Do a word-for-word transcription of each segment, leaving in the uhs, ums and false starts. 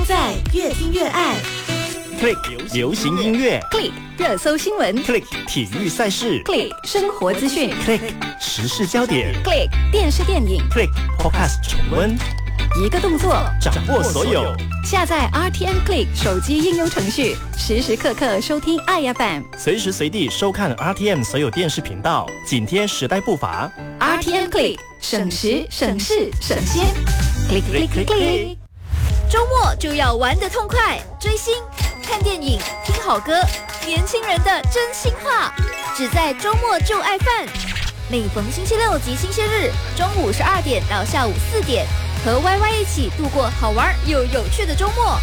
在，越听越爱。 Click 流行音乐 ，Click 热搜新闻 ，Click 体育赛事 ，Click 生活资讯 ，Click 时事焦点 ，Click 电视电影 ，Click Podcast 重温， 一个动作掌握所有。 下载 R T M Click 手机应用程序，时时刻刻收听 I F M， 随时随地收看 R T M 所有电视频道，紧贴时代步伐。 R T M Click 省时省事省先 ，Click Click Click Click。 周末就要玩得痛快，追星、看电影、听好歌，年轻人的真心话，只在周末就爱饭。每逢星期六及星期日，中午十二点到下午四点，和 Y Y 一起度过好玩又有趣的周末。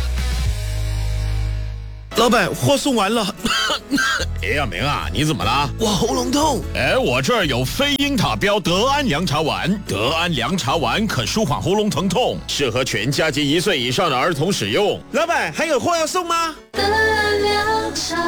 老板，货送完了。 哎呀，明啊，你怎么了？ 我喉咙痛。 哎，我这儿有飞鹰塔标德安凉茶丸，德安凉茶丸可舒缓喉咙疼痛，适合全家及一岁以上的儿童使用。 老板，还有货要送吗？ 德安凉茶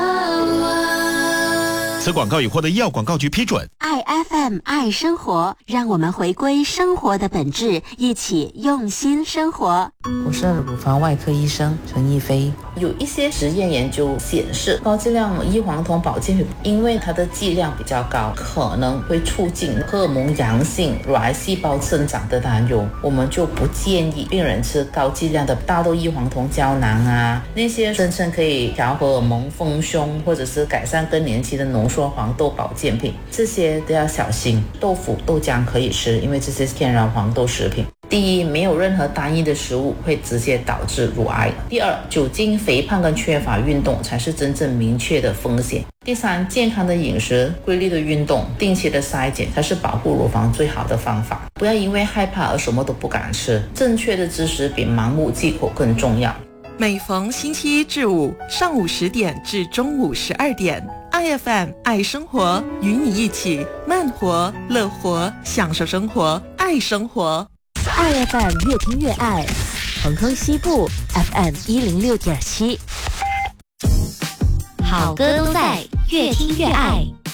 丸。 此广告已获得医药广告局批准。 爱 F M 爱生活，让我们回归生活的本质，一起用心生活。 我是乳房外科医生陈逸飞。 有一些实验研究显示，高剂量异黄酮保健品因为它的剂量比较高，可能会促进荷尔蒙阳性乳癌细胞生长的担忧，我们就不建议病人吃高剂量的大豆异黄酮胶囊啊，那些声称可以调荷尔蒙、丰胸或者是改善更年期的浓缩黄豆保健品，这些都要小心。豆腐、豆浆可以吃，因为这些是天然黄豆食品。第一，没有任何单一的食物会直接导致乳癌。第二，酒精、肥胖跟缺乏运动才是真正明确的风险。第三，健康的饮食、规律的运动、定期的筛检才是保护乳房最好的方法。不要因为害怕而什么都不敢吃，正确的知识比盲目忌口更重要。 每逢星期一至五上午十点至中午十二点，I F M 爱生活，与你一起慢活、乐活，享受生活，爱生活。 爱 F M 越听越爱，恒亨西部 F M 一零六点七， 好歌都在，越听越爱。